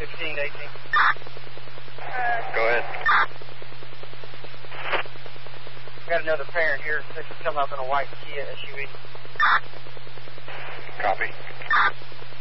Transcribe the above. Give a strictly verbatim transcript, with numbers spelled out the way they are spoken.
sixteen eighteen. Go ahead. Got another parent here. This is coming up in a white Kia S U V. Copy.